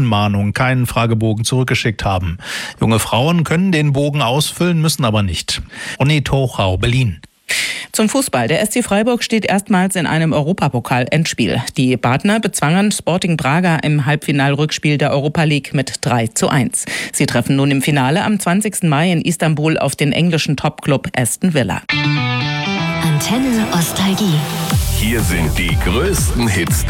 Sittenmahnung keinen Fragebogen zurückgeschickt haben. Junge Frauen können den Bogen ausfüllen, müssen aber nicht. Ronny Tochau, Berlin. Zum Fußball. Der SC Freiburg steht erstmals in einem Europapokal-Endspiel. Die Badner bezwangen Sporting Braga im Halbfinalrückspiel der Europa League mit 3:1. Sie treffen nun im Finale am 20. Mai in Istanbul auf den englischen Topclub Aston Villa. Antenne Nostalgie. Hier sind die größten Hits